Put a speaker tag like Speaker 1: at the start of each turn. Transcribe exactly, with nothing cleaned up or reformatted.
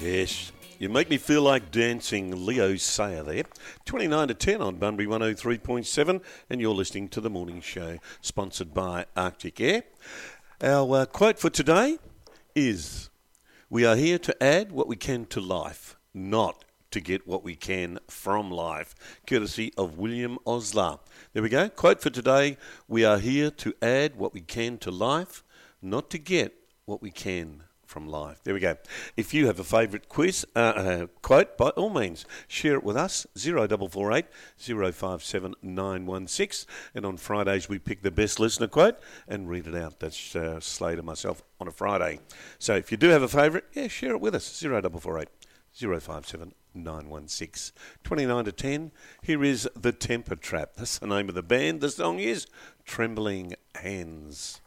Speaker 1: Yes, you make me feel like dancing, Leo Sayer there. twenty-nine to ten on Bunbury one oh three point seven, and you're listening to The Morning Show, sponsored by Arctic Air. Our uh, quote for today is, "We are here to add what we can to life, not to get what we can from life," courtesy of William Osler. There we go. Quote for today, "We are here to add what we can to life, not to get what we can from life." There we go. If you have a favourite quiz uh, uh, quote, by all means, share it with us. zero four four eight, zero five seven nine one six. And on Fridays, we pick the best listener quote and read it out. That's uh, Slade and myself on a Friday. So if you do have a favourite, yeah, share it with us. zero four four eight, zero five seven nine one six. twenty-nine to ten. Here is The Temper Trap. That's the name of the band. The song is Trembling Hands.